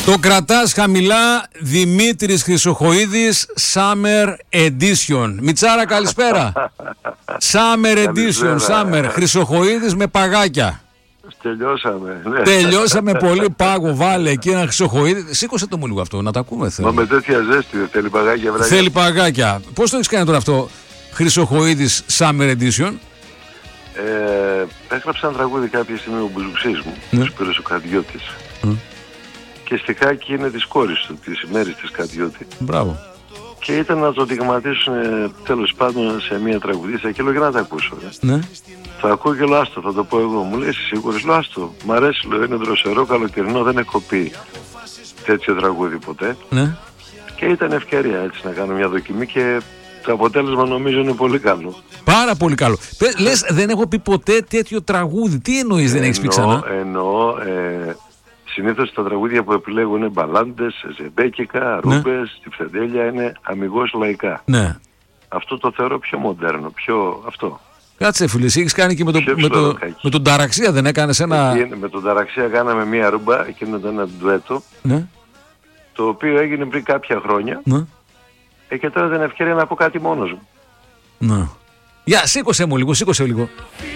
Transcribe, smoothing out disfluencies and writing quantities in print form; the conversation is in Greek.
Το κρατάς χαμηλά, Δημήτρης Χρυσοχοΐδης, Summer Edition. Μιτσάρα, καλησπέρα. Summer Edition, Summer. Χρυσοχοΐδης με παγάκια. Τελειώσαμε. Ναι. Τελειώσαμε πολύ πάγο. Βάλε εκεί ένα Χρυσοχοΐδη. Σήκωσε το μου λίγο αυτό, να τα ακούμε. Μα με τέτοια ζέστη δεν θέλει παγάκια, βράδυ. Θέλει παγάκια. Πώς το έχεις κάνει τώρα αυτό, Χρυσοχοΐδης Summer Edition? Έγραψα ένα τραγούδι κάποια στιγμή ο Μπουζουξής μου, τους πήρες ο Καντιώτης. Και στιχάκι είναι της κόρης του, της ημέρης της Καντιώτη. Μπράβο. Και ήταν να το δειγματίσουν τέλος πάντων σε μια τραγουδίστρια και λέω για να τα ακούσω. Ναι. Θα ακούω και λέω άστο, θα το πω εγώ. Μου λέει εσύ σίγουρος? Λέω άστο. Μ' αρέσει, λέω, είναι δροσερό, καλοκαιρινό, δεν έχω πει τέτοιο τραγούδι ποτέ. Ναι. Και ήταν ευκαιρία έτσι να κάνω μια δοκιμή και το αποτέλεσμα νομίζω είναι πολύ καλό. Πάρα πολύ καλό. Λες δεν έχω πει ποτέ τέτοιο τραγούδι. Τι εννοείς δεν έχεις πει ξανά? Εννοώ, συνήθως τα τραγούδια που επιλέγω είναι μπαλάντες, ζεμπέκικα, ρούμπες, τυφτεντέλια, είναι αμιγώς λαϊκά. Ναι. Αυτό το θεωρώ πιο μοντέρνο, πιο αυτό. Κάτσε φίλε, εσύ έχεις κάνει και με τον Ταραξία, δεν έκανες ένα... Με τον Ταραξία κάναμε μία ρούμπα, εκείνο ήταν ένα ντουέτο, ναι. Το οποίο έγινε πριν κάποια χρόνια, ναι. Και τώρα δεν ευκαιρία να πω κάτι μόνος μου. Ναι. Για, σήκωσε μου λίγο, σήκωσε λίγο.